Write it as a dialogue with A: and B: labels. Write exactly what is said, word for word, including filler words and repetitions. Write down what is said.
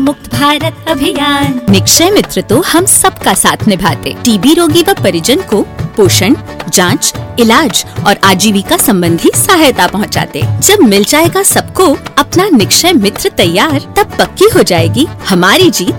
A: मुक्त भारत अभियान। निक्षय मित्र तो हम सबका साथ निभाते, टीबी रोगी व परिजन को पोषण, जांच, इलाज और आजीविका संबंधी सहायता पहुंचाते। जब मिल जाएगा सबको अपना निक्षय मित्र तैयार, तब पक्की हो जाएगी हमारी जीत